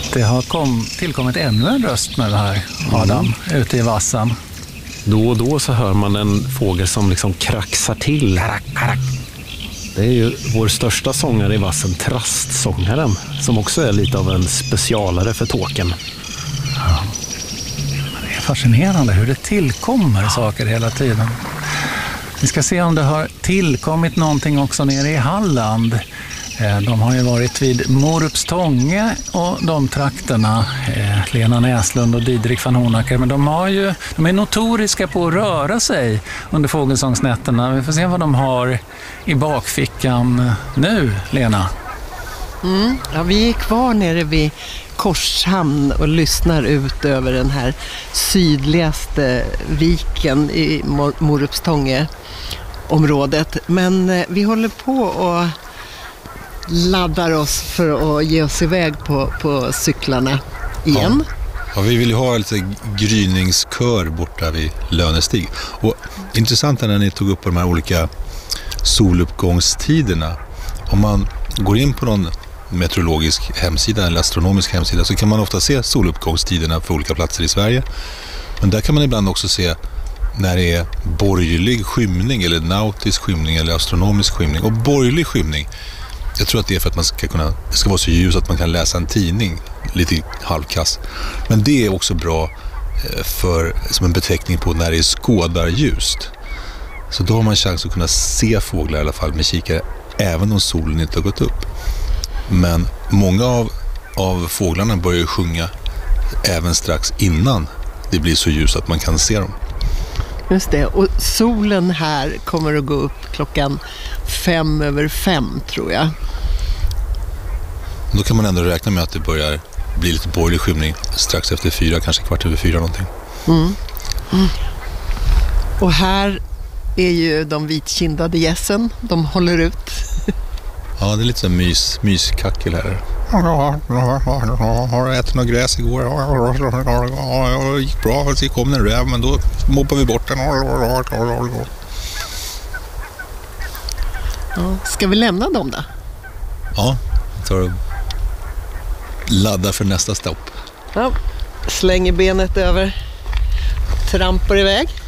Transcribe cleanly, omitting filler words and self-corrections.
Det har tillkommit ännu en röst med det här, Adam, ute i vassen. Då och då så hör man en fågel som liksom kraxar till. Karak, karak. Det är ju vår största sångare i vassen, trastsångaren, som också är lite av en specialare för tåken. Ja. Det är fascinerande hur det tillkommer saker hela tiden. Vi ska se om det har tillkommit någonting också nere i Halland. De har ju varit vid Morupstånge och de trakterna, Lena Näslund och Didrik van Honacker, men de är notoriska på att röra sig under fågelsångsnätterna. Vi får se vad de har i bakfickan nu, Lena. Ja, vi är kvar nere vid Korshamn och lyssnar ut över den här sydligaste viken i Morupstånge-området. Men vi håller på och laddar oss för att ge oss iväg på cyklarna igen. Ja, vi vill ju ha lite gryningskör borta vid Lönestig. Och intressant är när ni tog upp de här olika soluppgångstiderna. Om man går in på någon meteorologisk hemsida eller astronomisk hemsida så kan man ofta se soluppgångstiderna för olika platser i Sverige. Men där kan man ibland också se när det är borgerlig skymning eller nautisk skymning eller astronomisk skymning. Och borgerlig skymning, jag tror att det är för att det ska vara så ljus att man kan läsa en tidning lite halvkass. Men det är också bra som en beteckning på när det är skådarljust. Så då har man chans att kunna se fåglar i alla fall med kikare även om solen inte har gått upp. Men många av fåglarna börjar sjunga även strax innan det blir så ljus att man kan se dem. Just det, och solen här kommer att gå upp 5:05 tror jag. Då kan man ändå räkna med att det börjar bli lite borgerlig skymning strax efter 4, kanske 4:15 någonting. Och här är ju de vitkindade gässen, de håller ut. Ja, det är lite så myskackel här. Jag ätit något gräs igår. Det gick bra, så kom en räv, men då moppar vi bort den. Ja, ska vi lämna dem då? Ja, tar och laddar för nästa stopp. Ja, slänger benet över, trampar iväg.